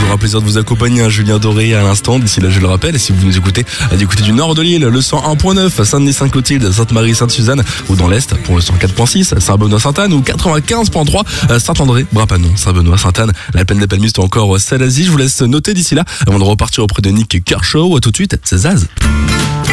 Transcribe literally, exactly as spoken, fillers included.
aura plaisir de vous accompagner, hein, Julien Doré à l'instant. D'ici là, je le rappelle, et si vous nous écoutez du côté du nord de l'île, le cent un point neuf, Saint-Denis-Saint-Clotilde, Sainte-Marie-Sainte-Suzanne, ou dans l'est pour le cent quatre point six, Saint-Benoît-Sainte-Anne, ou quatre-vingt-quinze point trois, Saint-André, Brapanon, Saint-Benoît-Sainte-Anne, la Plaine des Palmistes ou encore Salazie. Je vous laisse noter d'ici là avant de repartir auprès de Nick Kershaw. À tout de suite, c'est Zaz.